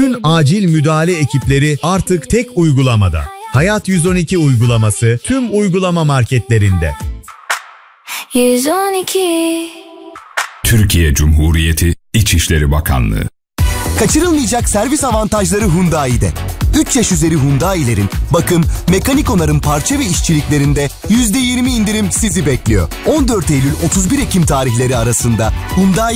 Bütün acil müdahale ekipleri artık tek uygulamada. Hayat 112 uygulaması tüm uygulama marketlerinde. 112. Türkiye Cumhuriyeti İçişleri Bakanlığı. Kaçırılmayacak servis avantajları Hyundai'de. 3 yaş üzeri Hyundai'lerin bakım, mekanik onarım parça ve işçiliklerinde %20 indirim sizi bekliyor. 14 Eylül 31 Ekim tarihleri arasında Hyundai